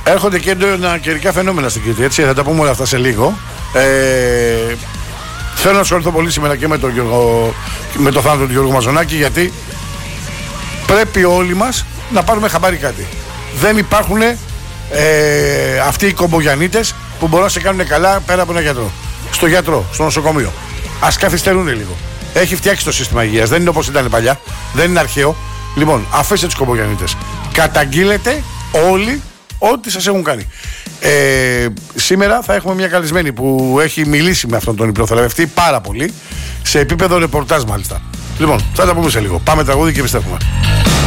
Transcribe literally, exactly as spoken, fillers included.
Έρχονται και έντονα καιρικά φαινόμενα στην Κρήτη, έτσι, θα τα πούμε όλα αυτά σε λίγο. Ε, θέλω να ασχοληθώ πολύ σήμερα και με τον, Γιώργο, με το θάνατο του Γιώργου Μαζονάκη, γιατί πρέπει όλοι μας να πάρουμε χαμπάρι κάτι. Δεν υπάρχουν ε, αυτοί οι κομπογιανίτες που μπορούν να σε κάνουν καλά πέρα από ένα γιατρό. Στο γιατρό, στο νοσοκομείο. Ας καθυστερούν λίγο. Έχει φτιάξει το σύστημα υγείας. Δεν είναι όπως ήταν παλιά. Δεν είναι αρχαίο. Λοιπόν, αφήστε τους κομπογιανίτες. Καταγγείλετε όλοι ό,τι σας έχουν κάνει. Ε, σήμερα θα έχουμε μια καλεσμένη που έχει μιλήσει με αυτόν τον υπνοθεραπευτή πάρα πολύ. Σε επίπεδο ρεπορτάζ μάλιστα. Λοιπόν, θα τα πούμε σε λίγο. Πάμε τραγούδι και επιστρέφουμε.